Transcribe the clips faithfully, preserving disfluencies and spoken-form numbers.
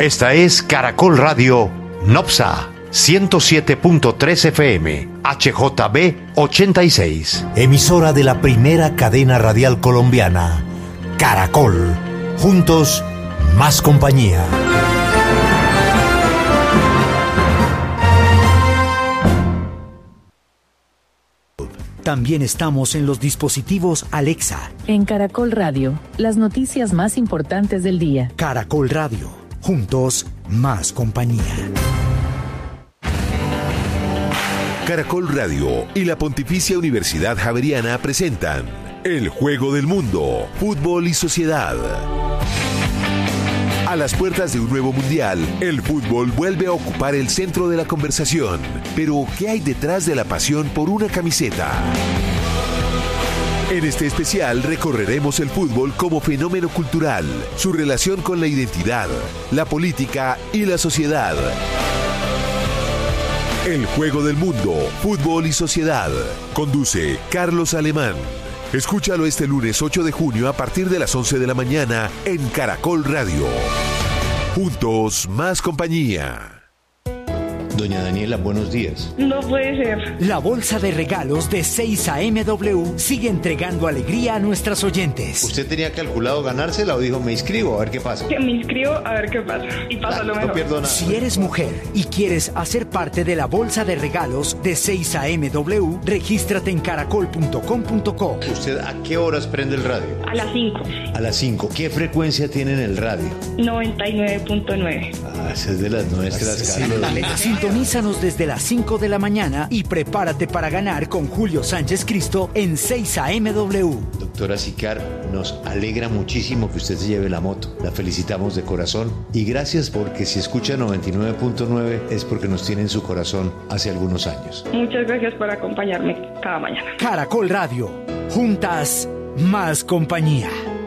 Esta es Caracol Radio Nopsa ciento siete punto tres F M, H J B ochenta y seis. Emisora de la primera cadena radial colombiana, Caracol. Juntos, más compañía. También estamos en los dispositivos Alexa. En Caracol Radio, las noticias más importantes del día. Caracol Radio. Juntos, más compañía. Caracol Radio y la Pontificia Universidad Javeriana presentan El Juego del Mundo, Fútbol y Sociedad. A las puertas de un nuevo mundial, el fútbol vuelve a ocupar el centro de la conversación. Pero, ¿qué hay detrás de la pasión por una camiseta? En este especial recorreremos el fútbol como fenómeno cultural, su relación con la identidad, la política y la sociedad. El Juego del Mundo, Fútbol y Sociedad. Conduce Carlos Alemán. Escúchalo este lunes ocho de junio a partir de las once de la mañana en Caracol Radio. Juntos, más compañía. Doña Daniela, buenos días. No puede ser. La bolsa de regalos de seis A M W sigue entregando alegría a nuestras oyentes. ¿Usted tenía calculado ganársela o dijo me inscribo a ver qué pasa? Que me inscribo a ver qué pasa. Y pasa Ah, lo mejor. No pierdo nada. Si eres mujer y quieres hacer parte de la bolsa de regalos de seis A M W, regístrate en caracol punto com punto co. ¿Usted a qué horas prende el radio? A las cinco. A las cinco. ¿Qué frecuencia tiene en el radio? noventa y nueve punto nueve. Ah, esa es de las nuestras, Sí, Carlos. sintonízanos desde las cinco de la mañana y prepárate para ganar con Julio Sánchez Cristo en seis A M W. Doctora Sicar, nos alegra muchísimo que usted se lleve la moto. La felicitamos de corazón y gracias porque si escucha noventa y nueve punto nueve es porque nos tiene en su corazón hace algunos años. Muchas gracias por acompañarme cada mañana. Caracol Radio. Juntas, más compañía.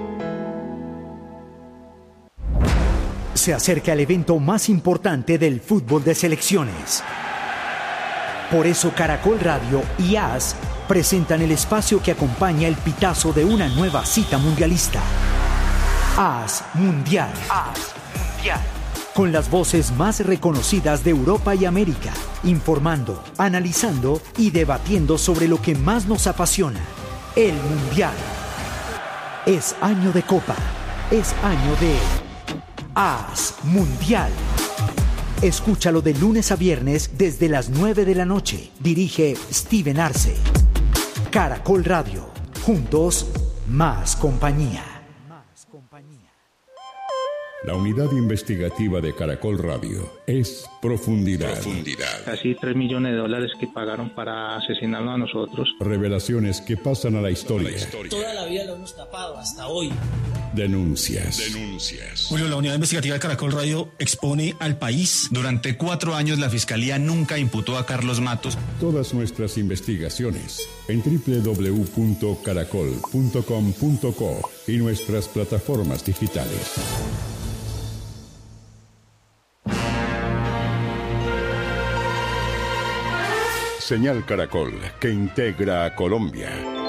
Se acerca el evento más importante del fútbol de selecciones. Por eso Caracol Radio y A S presentan el espacio que acompaña el pitazo de una nueva cita mundialista. A S Mundial. A S Mundial. Con las voces más reconocidas de Europa y América, informando, analizando y debatiendo sobre lo que más nos apasiona, el Mundial. Es año de Copa, es año de A S Mundial. Escúchalo de lunes a viernes desde las nueve de la noche. Dirige Steven Arce. Caracol Radio. Juntos, más compañía. La unidad investigativa de Caracol Radio es Profundidad. Profundidad. Casi tres millones de dólares que pagaron para asesinarnos a nosotros. Revelaciones que pasan a la historia. La historia. Toda la vida lo hemos tapado hasta hoy. Denuncias. Denuncias. Julio, la unidad investigativa de Caracol Radio expone al país. Durante cuatro años la Fiscalía nunca imputó a Carlos Matos. Todas nuestras investigaciones en doble u doble u doble u punto caracol punto com punto co y nuestras plataformas digitales. Señal Caracol, que integra a Colombia.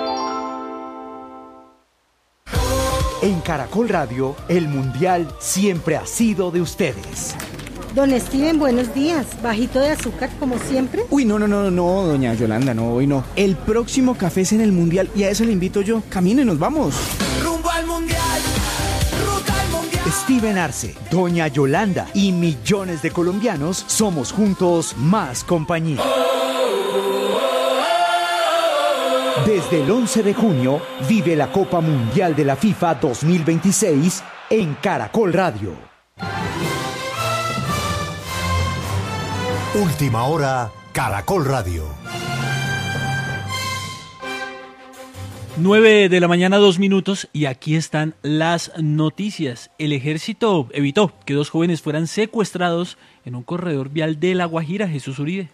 En Caracol Radio, el Mundial siempre ha sido de ustedes. Don Steven, buenos días. Bajito de azúcar, como siempre. Uy, no, no, no, no, doña Yolanda, no, hoy no. El próximo café es en el Mundial y a eso le invito yo. Camine, nos vamos. Rumbo al Mundial. Ruta al Mundial. Steven Arce, doña Yolanda y millones de colombianos somos juntos más compañía. Desde el once de junio, vive la Copa Mundial de la FIFA dos mil veintiséis en Caracol Radio. Última hora, Caracol Radio. nueve de la mañana, dos minutos, y aquí están las noticias. El ejército evitó que dos jóvenes fueran secuestrados en un corredor vial de La Guajira. Jesús Uribe.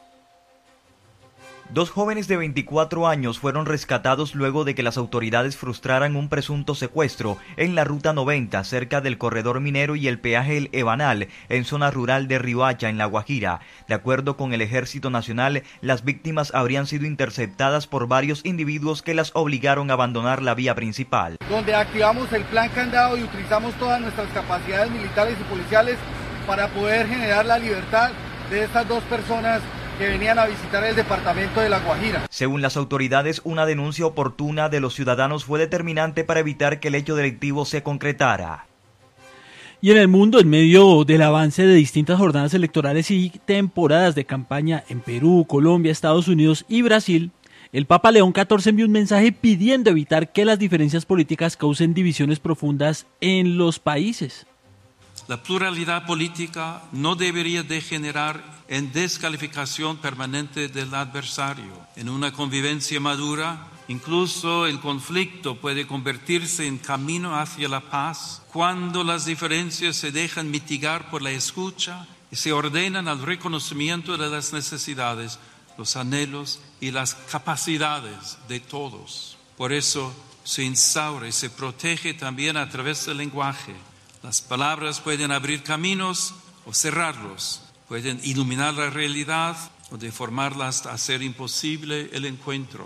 Dos jóvenes de veinticuatro años fueron rescatados luego de que las autoridades frustraran un presunto secuestro en la Ruta noventa, cerca del corredor minero y el peaje El Ebanal, en zona rural de Riohacha, en La Guajira. De acuerdo con el Ejército Nacional, las víctimas habrían sido interceptadas por varios individuos que las obligaron a abandonar la vía principal. Donde activamos el plan candado y utilizamos todas nuestras capacidades militares y policiales para poder generar la libertad de estas dos personas que venían a visitar el departamento de La Guajira. Según las autoridades, una denuncia oportuna de los ciudadanos fue determinante para evitar que el hecho delictivo se concretara. Y en el mundo, en medio del avance de distintas jornadas electorales y temporadas de campaña en Perú, Colombia, Estados Unidos y Brasil, el Papa León catorce envió un mensaje pidiendo evitar que las diferencias políticas causen divisiones profundas en los países. La pluralidad política no debería degenerar en descalificación permanente del adversario. En una convivencia madura, incluso el conflicto puede convertirse en camino hacia la paz cuando las diferencias se dejan mitigar por la escucha y se ordenan al reconocimiento de las necesidades, los anhelos y las capacidades de todos. Por eso se instaura y se protege también a través del lenguaje. Las palabras pueden abrir caminos o cerrarlos, pueden iluminar la realidad o deformarla hasta hacer imposible el encuentro.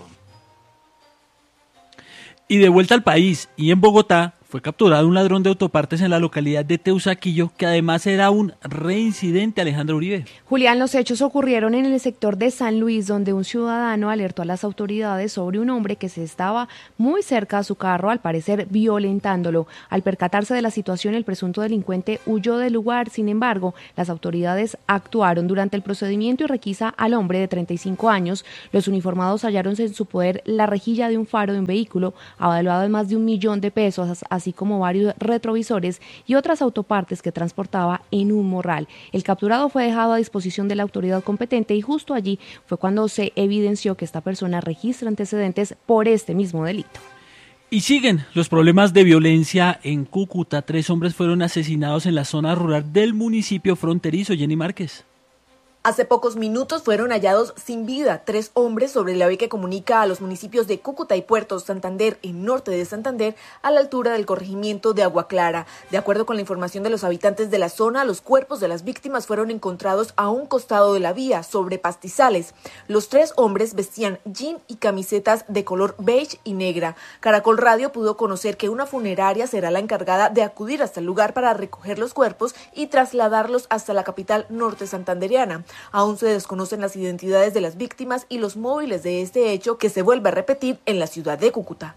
Y de vuelta al país, y en Bogotá, fue capturado un ladrón de autopartes en la localidad de Teusaquillo, que además era un reincidente. Alejandro Uribe. Julián, los hechos ocurrieron en el sector de San Luis, donde un ciudadano alertó a las autoridades sobre un hombre que se estaba muy cerca a su carro, al parecer violentándolo. Al percatarse de la situación, el presunto delincuente huyó del lugar. Sin embargo, las autoridades actuaron durante el procedimiento y requisa al hombre de treinta y cinco años. Los uniformados hallaron en su poder la rejilla de un faro de un vehículo, avaluado en más de un millón de pesos, así como varios retrovisores y otras autopartes que transportaba en un morral. El capturado fue dejado a disposición de la autoridad competente y justo allí fue cuando se evidenció que esta persona registra antecedentes por este mismo delito. Y siguen los problemas de violencia en Cúcuta. Tres hombres fueron asesinados en la zona rural del municipio fronterizo. Jenny Márquez. Hace pocos minutos fueron hallados sin vida tres hombres sobre la vía que comunica a los municipios de Cúcuta y Puerto Santander, en norte de Santander, a la altura del corregimiento de Agua Clara. De acuerdo con la información de los habitantes de la zona, los cuerpos de las víctimas fueron encontrados a un costado de la vía, sobre pastizales. Los tres hombres vestían jean y camisetas de color beige y negra. Caracol Radio pudo conocer que una funeraria será la encargada de acudir hasta el lugar para recoger los cuerpos y trasladarlos hasta la capital norte santandereana. Aún se desconocen las identidades de las víctimas y los móviles de este hecho, que se vuelve a repetir en la ciudad de Cúcuta.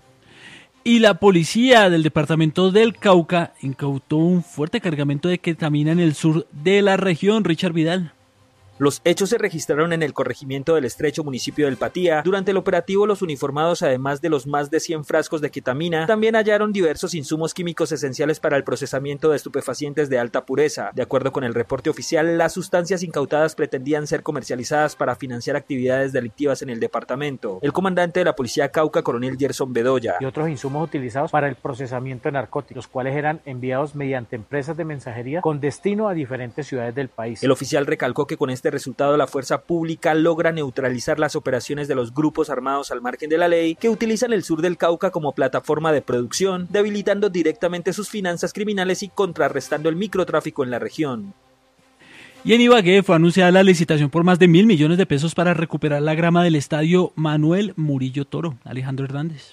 Y la policía del departamento del Cauca incautó un fuerte cargamento de ketamina en el sur de la región. Richard Vidal. Los hechos se registraron en el corregimiento del Estrecho, municipio del Patía. Durante el operativo, los uniformados, además de los más de cien frascos de ketamina, también hallaron diversos insumos químicos esenciales para el procesamiento de estupefacientes de alta pureza. De acuerdo con el reporte oficial, las sustancias incautadas pretendían ser comercializadas para financiar actividades delictivas en el departamento. El comandante de la policía Cauca, coronel Gerson Bedoya. Y otros insumos utilizados para el procesamiento de narcóticos, los cuales eran enviados mediante empresas de mensajería con destino a diferentes ciudades del país. El oficial recalcó que con este resultado, la fuerza pública logra neutralizar las operaciones de los grupos armados al margen de la ley que utilizan el sur del Cauca como plataforma de producción, debilitando directamente sus finanzas criminales y contrarrestando el microtráfico en la región. Y en Ibagué fue anunciada la licitación por más de mil millones de pesos para recuperar la grama del estadio Manuel Murillo Toro. Alejandro Hernández.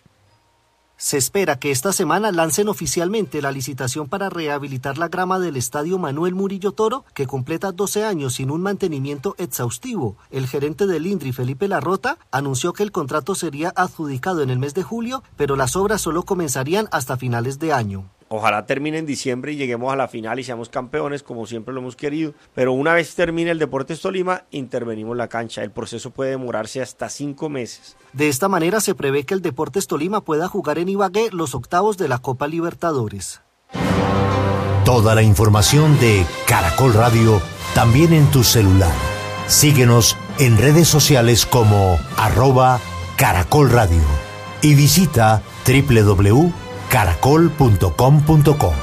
Se espera que esta semana lancen oficialmente la licitación para rehabilitar la grama del estadio Manuel Murillo Toro, que completa doce años sin un mantenimiento exhaustivo. El gerente del INDRI, Felipe Larrota, anunció que el contrato sería adjudicado en el mes de julio, pero las obras solo comenzarían hasta finales de año. Ojalá termine en diciembre y lleguemos a la final y seamos campeones como siempre lo hemos querido, pero una vez termine el Deportes Tolima, intervenimos la cancha. El proceso puede demorarse hasta cinco meses. De esta manera se prevé que el Deportes Tolima pueda jugar en Ibagué los octavos de la Copa Libertadores. Toda la información de Caracol Radio también en tu celular. Síguenos en redes sociales como arroba Caracol Radio y visita doble u doble u doble u punto caracol punto com punto co.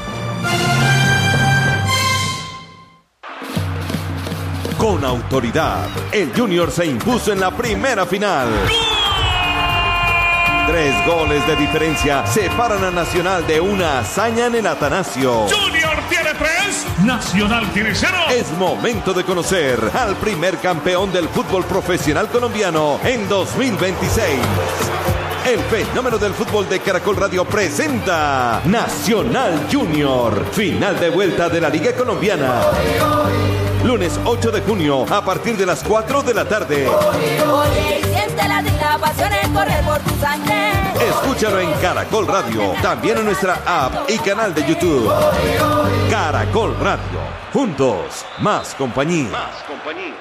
Con autoridad, el Junior se impuso en la primera final. Tres goles de diferencia separan a Nacional de una hazaña en el Atanasio. Junior tiene tres, Nacional tiene cero. Es momento de conocer al primer campeón del fútbol profesional colombiano en dos mil veintiséis. El fenómeno del fútbol de Caracol Radio presenta Nacional Junior, final de vuelta de la Liga Colombiana. Lunes ocho de junio a partir de las cuatro de la tarde. Oye, y siente la, la pasión en correr por tu sangre. Escúchalo en Caracol Radio, también en nuestra app y canal de YouTube. Caracol Radio, juntos, más compañía. Más compañía.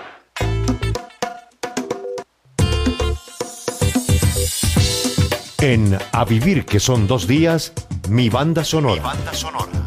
En A Vivir que son dos días, mi banda sonora. Mi banda sonora.